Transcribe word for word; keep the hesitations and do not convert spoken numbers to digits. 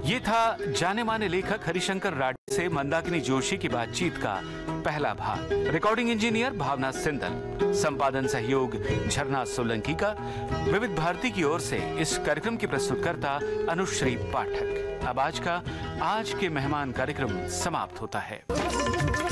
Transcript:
ये था जाने माने लेखक हरिशंकर राठी से मंदाकिनी जोशी की बातचीत का पहला भाग। रिकॉर्डिंग इंजीनियर भावना सिंदल, संपादन सहयोग झरना सोलंकी का। विविध भारती की ओर से इस कार्यक्रम की प्रस्तुतकर्ता अनुश्री पाठक। अब आज का आज के मेहमान कार्यक्रम समाप्त होता है।